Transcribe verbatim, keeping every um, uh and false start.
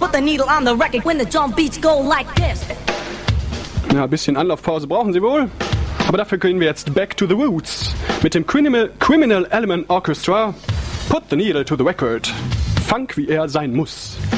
put the needle on the record when the drum beats go like this. Ja, ein bisschen Anlaufpause brauchen Sie wohl. Aber dafür gehen wir jetzt back to the roots. Mit dem Criminal, Criminal Element Orchestra. Put the needle to the record. Funk, wie er sein muss.